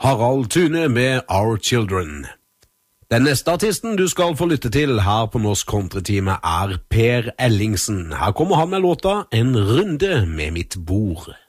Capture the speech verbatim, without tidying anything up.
Harald Thune med Our Children. Den neste artisten du skal få lytte til her på Norsk Countrytime er Per Ellingsen. Her kommer han med låta En runde med mitt bord.